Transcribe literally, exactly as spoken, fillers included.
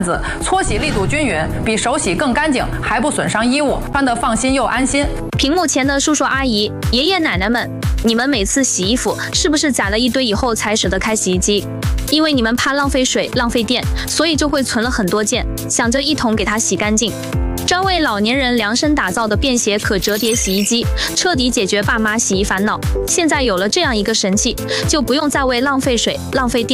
子搓洗力度均匀，比手洗更干净，还不损伤衣物，穿得放心又安心。 屏幕前的叔叔阿姨、爷爷奶奶们，你们每次洗衣服是不是攒了一堆以后才舍得开洗衣机？因为你们怕浪费水、浪费电，所以就会存了很多件，想着一桶给它洗干净。专为老年人量身打造的便携可折叠洗衣机，彻底解决爸妈洗衣烦恼。现在有了这样一个神器，就不用再为浪费水、浪费电。